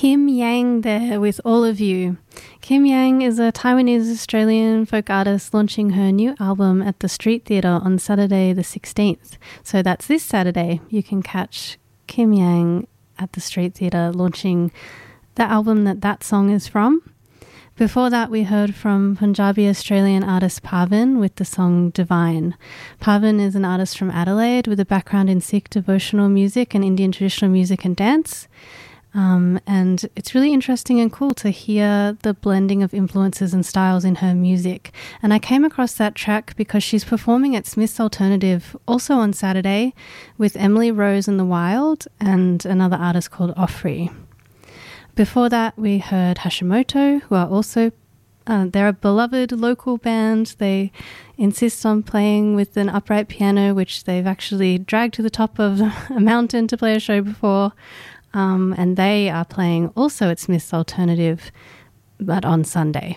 Kim Yang there with All of You. Kim Yang is a Taiwanese-Australian folk artist launching her new album at the Street Theatre on Saturday the 16th. So that's this Saturday. You can catch Kim Yang at the Street Theatre launching the album that song is from. Before that, we heard from Punjabi-Australian artist Parvin with the song Divine. Parvin is an artist from Adelaide with a background in Sikh devotional music and Indian traditional music and dance. And it's really interesting and cool to hear the blending of influences and styles in her music. And I came across that track because she's performing at Smith's Alternative also on Saturday with Emily Rose and the Wild and another artist called Offrey. Before that, we heard Hashimoto, who are also, they're a beloved local band. They insist on playing with an upright piano, which they've actually dragged to the top of a mountain to play a show before. And they are playing also at Smith's Alternative, but on Sunday.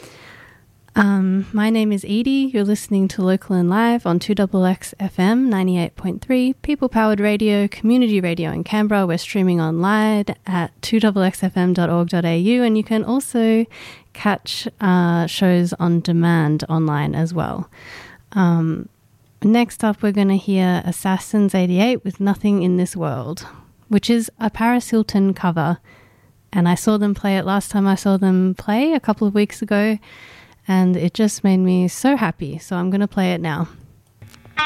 My name is Edie. You're listening to Local and Live on 2XX FM 98.3, people-powered radio, community radio in Canberra. We're streaming online at 2xxfm.org.au, and you can also catch shows on demand online as well. Next up, we're going to hear Assassins 88 with Nothing in This World, which is a Paris Hilton cover. And I saw them play it last time I saw them play a couple of weeks ago, and it just made me so happy. So I'm going to play it now.